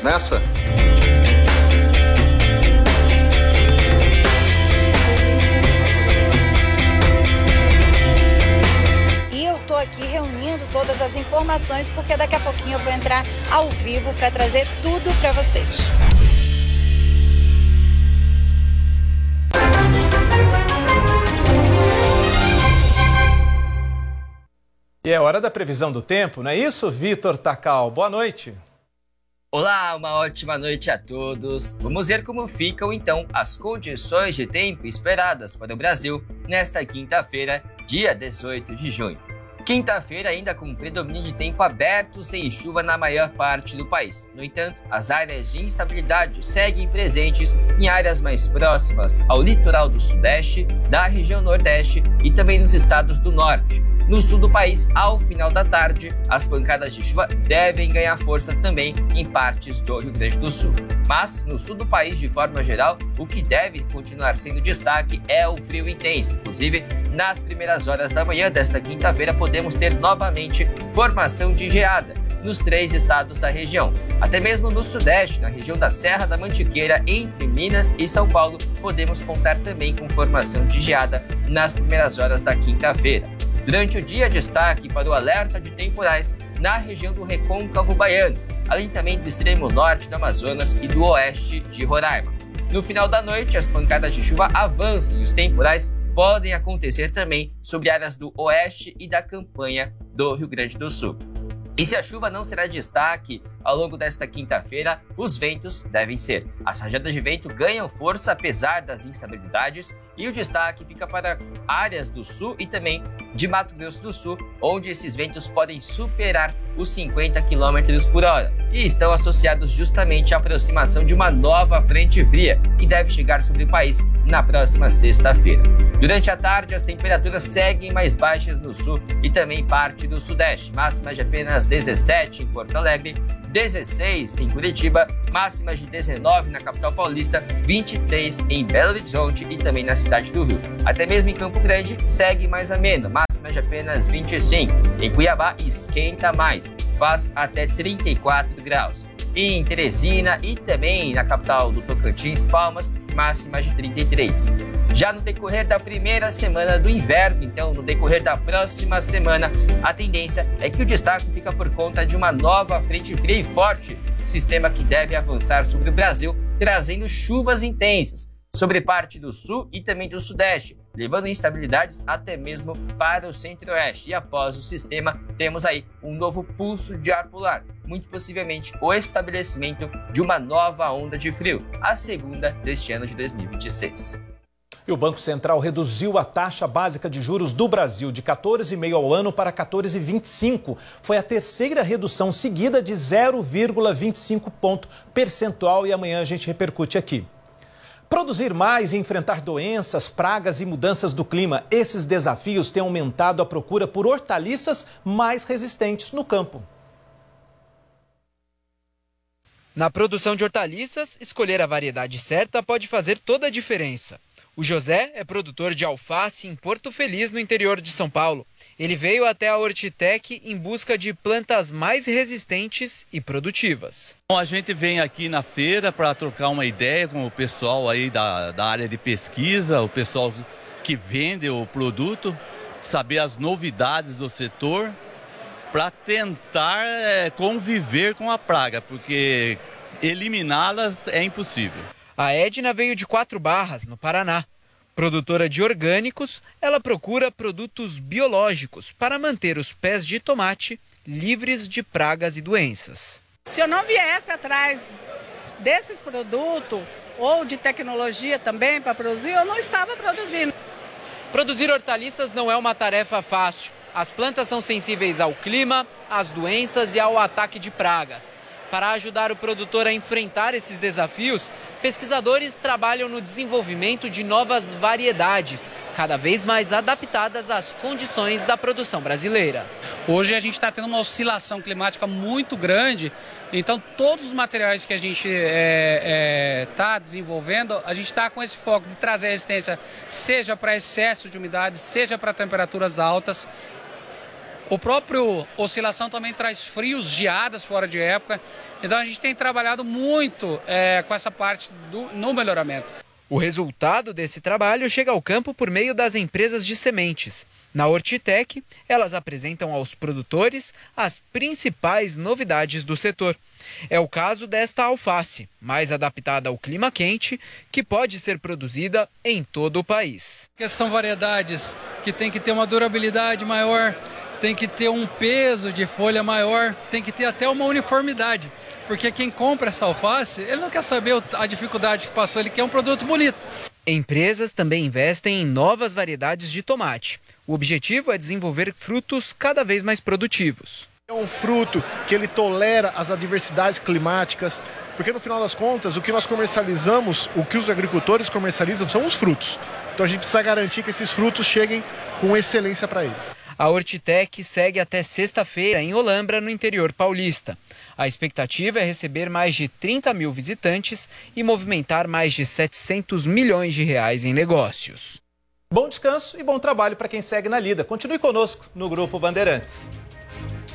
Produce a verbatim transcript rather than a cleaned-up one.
nessa? Estou aqui reunindo todas as informações porque daqui a pouquinho eu vou entrar ao vivo para trazer tudo para vocês. E é hora da previsão do tempo, não é isso, Vitor Tacal? Boa noite. Olá, uma ótima noite a todos. Vamos ver como ficam então as condições de tempo esperadas para o Brasil nesta quinta-feira, dia dezoito de junho. Quinta-feira ainda com predomínio de tempo aberto sem chuva na maior parte do país. No entanto, as áreas de instabilidade seguem presentes em áreas mais próximas ao litoral do sudeste, da região nordeste e também nos estados do norte. No sul do país, ao final da tarde, as pancadas de chuva devem ganhar força também em partes do Rio Grande do Sul. Mas, no sul do país, de forma geral, o que deve continuar sendo destaque é o frio intenso. Inclusive, nas primeiras horas da manhã desta quinta-feira, podemos ter novamente formação de geada nos três estados da região. Até mesmo no sudeste, na região da Serra da Mantiqueira, entre Minas e São Paulo, podemos contar também com formação de geada nas primeiras horas da quinta-feira. Durante o dia, destaque para o alerta de temporais na região do Recôncavo Baiano, além também do extremo norte do Amazonas e do oeste de Roraima. No final da noite, as pancadas de chuva avançam e os temporais podem acontecer também sobre áreas do oeste e da campanha do Rio Grande do Sul. E se a chuva não será destaque ao longo desta quinta-feira, os ventos devem ser. As rajadas de vento ganham força apesar das instabilidades e o destaque fica para áreas do sul e também de Mato Grosso do Sul, onde esses ventos podem superar os cinquenta quilômetros por hora e estão associados justamente à aproximação de uma nova frente fria que deve chegar sobre o país na próxima sexta-feira. Durante a tarde, as temperaturas seguem mais baixas no sul e também parte do sudeste, máxima de apenas dezessete em Porto Alegre, dezesseis em Curitiba, máximas de dezenove na capital paulista, vinte e três em Belo Horizonte e também na cidade do Rio. Até mesmo em Campo Grande segue mais ameno, máxima de apenas vinte e cinco. Em Cuiabá esquenta mais, faz até trinta e quatro graus. E em Teresina e também na capital do Tocantins, Palmas, máxima de trinta e três. Já no decorrer da primeira semana do inverno, então no decorrer da próxima semana, a tendência é que o destaque fica por conta de uma nova frente fria e forte, sistema que deve avançar sobre o Brasil, trazendo chuvas intensas sobre parte do sul e também do sudeste, levando instabilidades até mesmo para o centro-oeste. E após o sistema, temos aí um novo pulso de ar polar, muito possivelmente o estabelecimento de uma nova onda de frio, a segunda deste ano de dois mil e vinte e seis. E o Banco Central reduziu a taxa básica de juros do Brasil de quatorze vírgula cinco ao ano para quatorze vírgula vinte e cinco. Foi a terceira redução seguida de zero vírgula vinte e cinco ponto percentual e amanhã a gente repercute aqui. Produzir mais e enfrentar doenças, pragas e mudanças do clima. Esses desafios têm aumentado a procura por hortaliças mais resistentes no campo. Na produção de hortaliças, escolher a variedade certa pode fazer toda a diferença. O José é produtor de alface em Porto Feliz, no interior de São Paulo. Ele veio até a Hortitec em busca de plantas mais resistentes e produtivas. Bom, a gente vem aqui na feira para trocar uma ideia com o pessoal aí da, da área de pesquisa, o pessoal que vende o produto, saber as novidades do setor, para tentar é, conviver com a praga, porque eliminá-las é impossível. A Edna veio de Quatro Barras, no Paraná. Produtora de orgânicos, ela procura produtos biológicos para manter os pés de tomate livres de pragas e doenças. Se eu não viesse atrás desses produtos ou de tecnologia também para produzir, eu não estava produzindo. Produzir hortaliças não é uma tarefa fácil. As plantas são sensíveis ao clima, às doenças e ao ataque de pragas. Para ajudar o produtor a enfrentar esses desafios, pesquisadores trabalham no desenvolvimento de novas variedades, cada vez mais adaptadas às condições da produção brasileira. Hoje a gente está tendo uma oscilação climática muito grande, então todos os materiais que a gente está é, é, tá desenvolvendo, a gente está com esse foco de trazer resistência, seja para excesso de umidade, seja para temperaturas altas. O próprio oscilação também traz frios, geadas fora de época. Então a gente tem trabalhado muito é, com essa parte do, no melhoramento. O resultado desse trabalho chega ao campo por meio das empresas de sementes. Na Hortitec, elas apresentam aos produtores as principais novidades do setor. É o caso desta alface, mais adaptada ao clima quente, que pode ser produzida em todo o país. São variedades que têm que ter uma durabilidade maior, tem que ter um peso de folha maior, tem que ter até uma uniformidade. Porque quem compra essa alface, ele não quer saber a dificuldade que passou, ele quer um produto bonito. Empresas também investem em novas variedades de tomate. O objetivo é desenvolver frutos cada vez mais produtivos. É um fruto que ele tolera as adversidades climáticas, porque no final das contas, o que nós comercializamos, o que os agricultores comercializam são os frutos. Então a gente precisa garantir que esses frutos cheguem com excelência para eles. A Hortitec segue até sexta-feira em Olambra, no interior paulista. A expectativa é receber mais de trinta mil visitantes e movimentar mais de setecentos milhões de reais em negócios. Bom descanso e bom trabalho para quem segue na lida. Continue conosco no Grupo Bandeirantes.